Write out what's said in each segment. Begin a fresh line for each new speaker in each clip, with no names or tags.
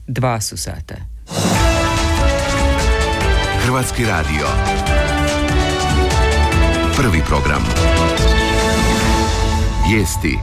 2 su sata.
Hrvatski radio. Prvi program. Vijesti.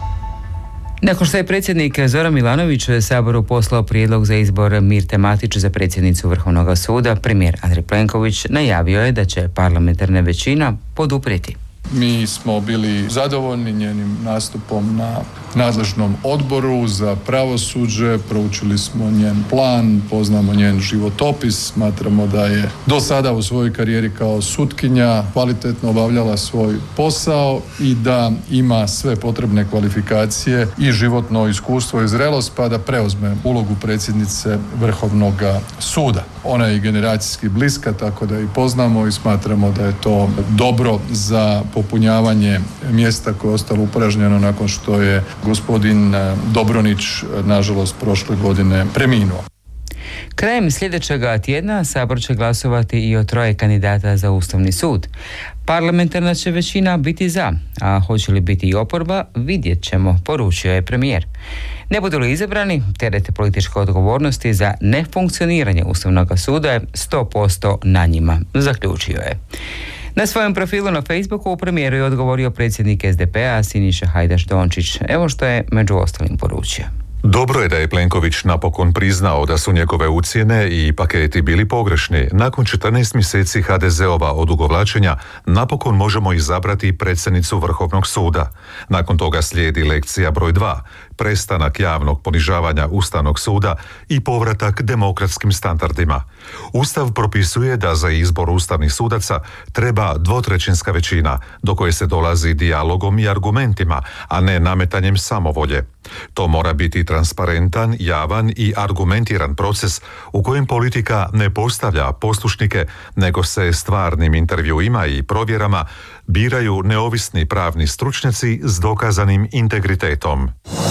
Nakon što je predsjednik Zoran Milanović Saboru poslao prijedlog za izbor Mirte Matić za predsjednicu Vrhovnog suda, premijer Andrej Plenković najavio je da će parlamentarna većina poduprijeti.
Mi smo bili zadovoljni njenim nastupom na nadležnom odboru za pravosuđe, proučili smo njen plan, poznamo njen životopis, smatramo da je do sada u svojoj karijeri kao sutkinja kvalitetno obavljala svoj posao i da ima sve potrebne kvalifikacije i životno iskustvo i zrelost pa da preuzme ulogu predsjednice Vrhovnog suda. Ona je i generacijski bliska, tako da i poznamo i smatramo da je to dobro za popunjavanje mjesta koje je ostalo upražnjeno nakon što je gospodin Dobronić, nažalost, prošle godine preminuo.
Krajem sljedećega tjedna Sabor će glasovati i o 3 kandidata za Ustavni sud. Parlamentarna će većina biti za, a hoće li biti i oporba, vidjet ćemo, poručio je premijer. Ne budu li izabrani, teret političke odgovornosti za nefunkcioniranje Ustavnog suda je 100% na njima, zaključio je. Na svojem profilu na Facebooku premijeru je odgovorio predsjednik SDP-a Siniša Hajdaš Dončić. Evo što je među ostalim poručio.
Dobro je da je Plenković napokon priznao da su njegove ucjene i paketi bili pogrešni. Nakon 14 mjeseci HDZ-ova odugovlačenja napokon možemo izabrati predsjednicu Vrhovnog suda. Nakon toga slijedi lekcija broj 2, prestanak javnog ponižavanja Ustavnog suda i povratak demokratskim standardima. Ustav propisuje da za izbor ustavnih sudaca treba 2/3 većina, do koje se dolazi dijalogom i argumentima, a ne nametanjem samovolje. To mora biti transparentan, javan i argumentiran proces u kojem politika ne postavlja poslušnike, nego se stvarnim intervjuima i provjerama biraju neovisni pravni stručnjaci s dokazanim integritetom.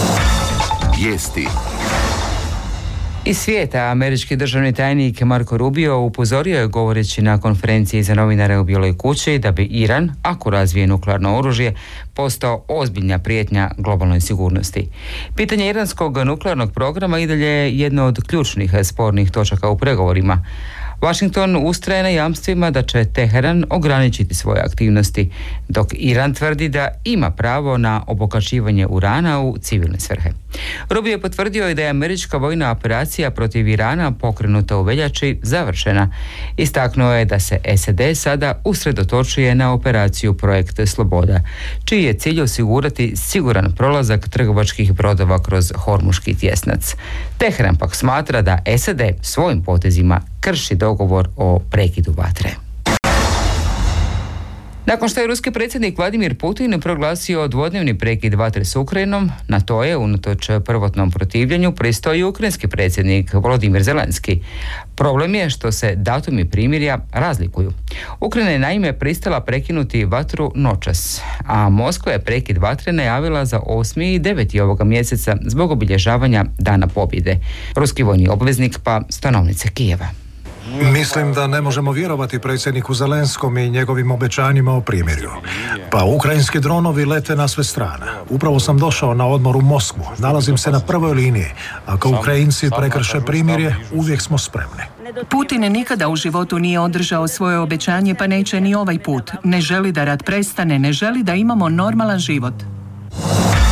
Vijesti.
Iz svijeta američki državni tajnik Marco Rubio upozorio je govoreći na konferenciji za novinare u Bijeloj kući da bi Iran, ako razvije nuklearno oružje, postao ozbiljna prijetnja globalnoj sigurnosti. Pitanje iranskog nuklearnog programa i dalje je jedno od ključnih spornih točaka u pregovorima. Washington ustraje na jamstvima da će Teheran ograničiti svoje aktivnosti, dok Iran tvrdi da ima pravo na obogaćivanje urana u civilne svrhe. Rubio je potvrdio i da je američka vojna operacija protiv Irana pokrenuta u veljači završena. Istaknuo je da se SAD sada usredotočuje na operaciju Projekt Sloboda, čiji je cilj osigurati siguran prolazak trgovačkih brodova kroz Hormuški tjesnac. Teheran pak smatra da SAD svojim potezima krši dogovor o prekidu vatre. Nakon što je ruski predsjednik Vladimir Putin proglasio dvodnevni prekid vatre s Ukrajinom, na to je, unatoč prvotnom protivljenju, pristao i ukrajinski predsjednik Volodimir Zelenski. Problem je što se datumi primirja razlikuju. Ukrajina je naime pristala prekinuti vatru noćas, a Moskva je prekid vatre najavila za 8. i 9. ovoga mjeseca zbog obilježavanja Dana pobjede. Ruski vojni obveznik pa stanovnice Kijeva.
Mislim da ne možemo vjerovati predsjedniku Zelenskom i njegovim obećanjima o primirju. Pa ukrajinski dronovi lete na sve strane. Upravo sam došao na odmor u Moskvu. Nalazim se na prvoj liniji. Ako Ukrajinci prekrše primirje, uvijek smo spremni.
Putin nikada u životu nije održao svoje obećanje, pa neće ni ovaj put. Ne želi da rat prestane, ne želi da imamo normalan život.